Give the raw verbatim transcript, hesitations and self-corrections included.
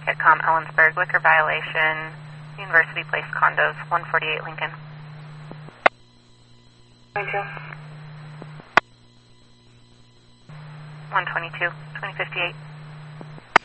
Hitcom Ellensburg, liquor violation, University Place condos, one forty-eight Lincoln. twenty-two. one twenty-two, twenty fifty-eight.